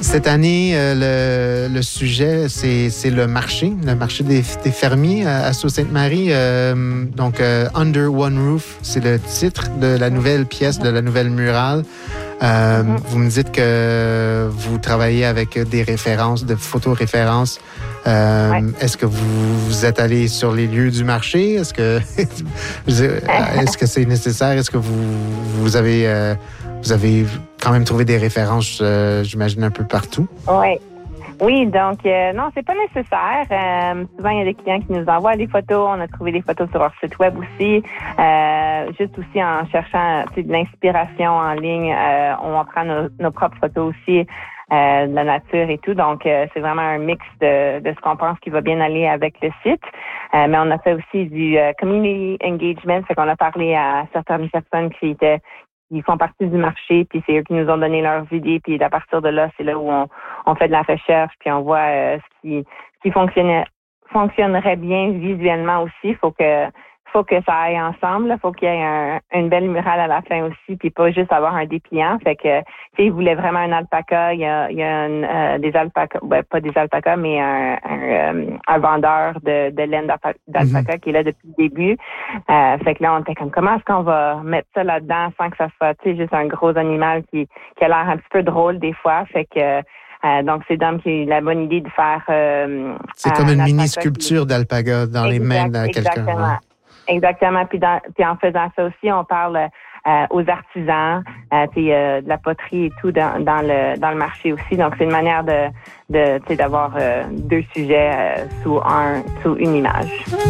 Cette année, le sujet, c'est le marché des fermiers à Sault-Sainte-Marie. Donc, Under One Roof, c'est le titre de la nouvelle pièce, de la nouvelle murale. Vous me dites que vous travaillez avec des références, de photos-références. Est-ce que vous êtes allé sur les lieux du marché? Est-ce que c'est nécessaire? Est-ce que vous avez quand même trouvé des références, j'imagine, un peu partout? Oui, donc non, c'est pas nécessaire. Souvent, il y a des clients qui nous envoient des photos. On a trouvé des photos sur leur site web aussi. Juste aussi en cherchant de l'inspiration en ligne, on prend nos propres photos aussi de la nature et tout. Donc, c'est vraiment un mix de ce qu'on pense qui va bien aller avec le site. Mais on a fait aussi du community engagement, fait qu'on a parlé à certaines personnes qui font partie du marché, puis c'est eux qui nous ont donné leurs idées, puis à partir de là, c'est là où on fait de la recherche, puis on voit ce qui fonctionnerait bien visuellement aussi. Faut que ça aille ensemble. Faut qu'il y ait une belle murale à la fin aussi, puis pas juste avoir un dépliant. Fait que ils voulaient vraiment un alpaca. Il y a des alpacas, pas des alpacas, mais un vendeur de laine d'alpaca qui est là depuis le début. Fait que là, on était comme, comment est-ce qu'on va mettre ça là-dedans sans que ça soit, juste un gros animal qui a l'air un petit peu drôle des fois. Fait que donc, c'est Dom qui a eu la bonne idée de faire... c'est comme une mini-sculpture d'alpaga dans les mains de quelqu'un. Exactement. Puis en faisant ça aussi, on parle aux artisans, de la poterie et tout dans le marché aussi. Donc, c'est une manière d'avoir deux sujets sous une image.